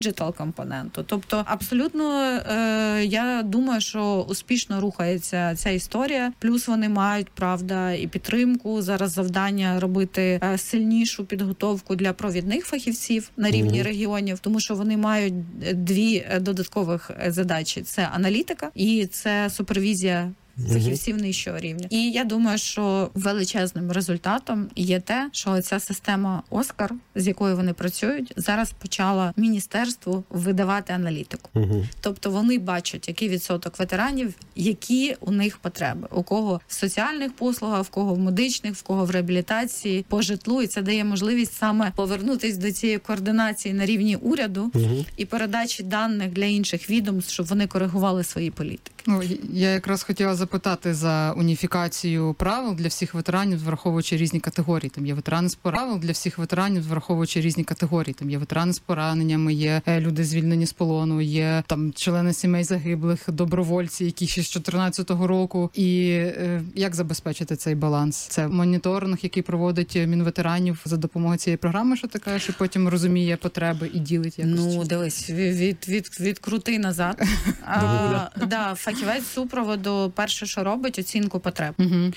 діджитал-компоненту. Тобто, абсолютно, я думаю, що успішно рухається ця історія. Плюс вони мають, правда, і підтримку. Зараз завдання робити сильнішу підготовку для провідних фахівців на рівні регіонів, тому що вони мають дві додаткових задачі. Це аналітика і це супервізія фахівців нижчого рівня. І я думаю, що величезним результатом є те, що ця система Оскар, з якою вони працюють, зараз почала міністерству видавати аналітику. Тобто вони бачать, який відсоток ветеранів, які у них потреби. У кого в соціальних послугах, в кого в медичних, в кого в реабілітації, по житлу. І це дає можливість саме повернутися до цієї координації на рівні уряду і передачі даних для інших відомств, щоб вони коригували свої політики. Ну, я якраз хотіла запитати за уніфікацію правил для всіх ветеранів, враховуючи різні категорії. Там є ветерани з правил для всіх ветеранів, враховуючи різні категорії. Там є ветерани з пораненнями, є люди звільнені з полону, є там члени сімей загиблих, добровольці, які ще з 14-го року. І як забезпечити цей баланс? Це моніторинг, який проводить Мінветеранів за допомогою цієї програми, що ти кажеш, і потім розуміє потреби і ділить якось? Ну, дивись, відкрути назад. Фахівець супроводу перше, що робить, оцінку потреб.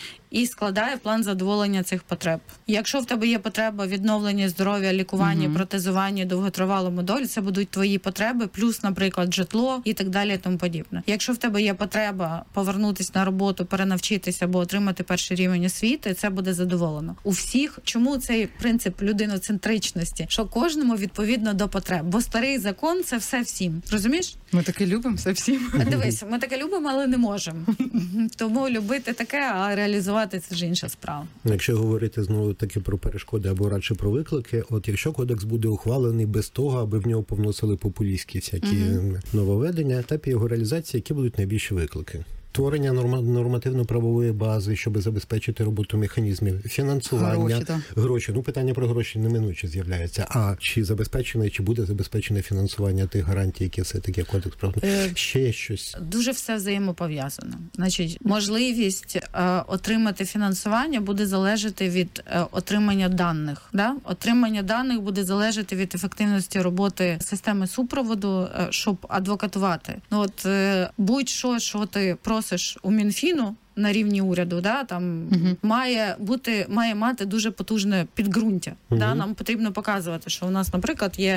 І складає план задоволення цих потреб. Якщо в тебе є потреба відновлення здоров'я, лікування, протезування, довготривалому долі, це будуть твої потреби, плюс, наприклад, житло і так далі, і тому подібне. Якщо в тебе є потреба повернутися на роботу, перенавчитися або отримати перший рівень освіти, це буде задоволено. У всіх, чому цей принцип людиноцентричності? Що кожному відповідно до потреб. Бо старий закон – це все всім. Розумієш? Ми таки любимо все всім. Дивись, ми таке любимо, але не можемо. Тому любити таке, а реалізувати – це ж інша справа. Якщо говорити знову таки про перешкоди або радше про виклики, от якщо кодекс буде ухвалений без того, аби в нього повносили популістські всякі нововведення, на етапі його реалізації, які будуть найбільші виклики? Створення нормативно-правової бази, щоб забезпечити роботу механізмів, фінансування, гроші. Ну, питання про гроші неминуче з'являється. А чи забезпечене, чи буде забезпечене фінансування тих гарантій, які все-таки кодекс пропонує? Ще щось? Дуже все взаємопов'язано. Значить, можливість отримати фінансування буде залежати від отримання даних. Да? Отримання даних буде залежати від ефективності роботи системи супроводу, щоб адвокатувати. Ну, от будь-що, що ти просиш у Мінфіну на рівні уряду, да, там має мати дуже потужне підґрунтя. Да? Нам потрібно показувати, що у нас, наприклад, є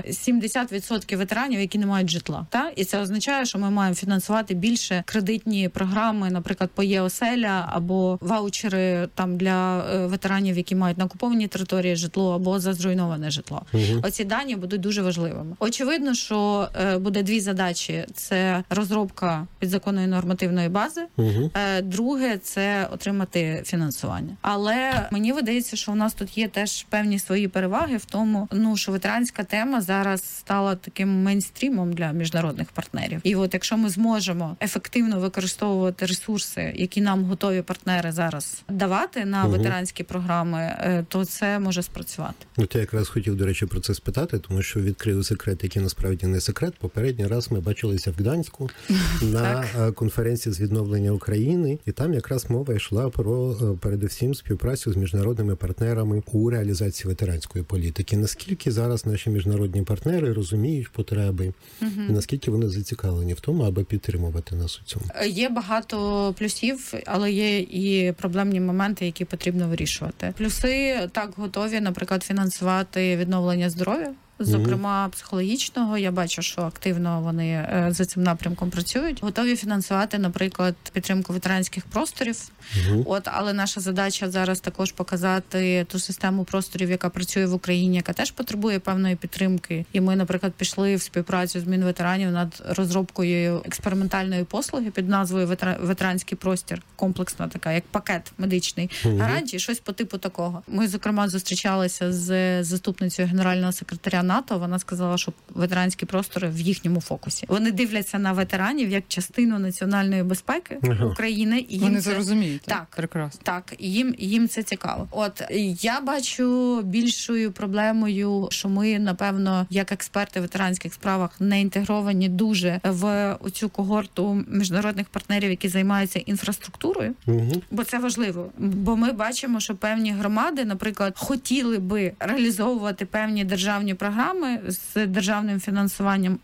70% ветеранів, які не мають житла. Та? І це означає, що ми маємо фінансувати більше кредитні програми, наприклад, по ЄОселя або ваучери там для ветеранів, які мають на окупованій території житло або за зруйноване житло. Оці дані будуть дуже важливими. Очевидно, що буде дві задачі. Це розробка підзаконної нормативної бази. Друге, це отримати фінансування. Але мені видається, що у нас тут є теж певні свої переваги в тому, що ветеранська тема зараз стала таким мейнстрімом для міжнародних партнерів. І от якщо ми зможемо ефективно використовувати ресурси, які нам готові партнери зараз давати на ветеранські програми, то це може спрацювати. От я якраз хотів, до речі, про це спитати, тому що відкрив секрет, який насправді не секрет. Попередній раз ми бачилися в Гданську на конференції з відновлення України, і там якраз мова йшла про, передусім, співпрацю з міжнародними партнерами у реалізації ветеранської політики. Наскільки зараз наші міжнародні партнери розуміють потреби, і наскільки вони зацікавлені в тому, аби підтримувати нас у цьому? Є багато плюсів, але є і проблемні моменти, які потрібно вирішувати. Плюси так готові, наприклад, фінансувати відновлення здоров'я. Зокрема, психологічного. Я бачу, що активно вони за цим напрямком працюють. Готові фінансувати, наприклад, підтримку ветеранських просторів. Але наша задача зараз також показати ту систему просторів, яка працює в Україні, яка теж потребує певної підтримки. І ми, наприклад, пішли в співпрацю з Мінветеранів над розробкою експериментальної послуги під назвою «Ветеранський простір». Комплексна така, як пакет медичний гарантій, щось по типу такого. Ми, зокрема, зустрічалися з заступницею генерального секретаря НАТО, вона сказала, що ветеранські простори в їхньому фокусі. Вони дивляться на ветеранів як частину національної безпеки України. І вони це розуміють. Так, прекрасно. Так, їм це цікаво. От, я бачу більшою проблемою, що ми, напевно, як експерти в ветеранських справах не інтегровані дуже в оцю когорту міжнародних партнерів, які займаються інфраструктурою, бо це важливо. Бо ми бачимо, що певні громади, наприклад, хотіли би реалізовувати певні державні програми з державним фінансуванням,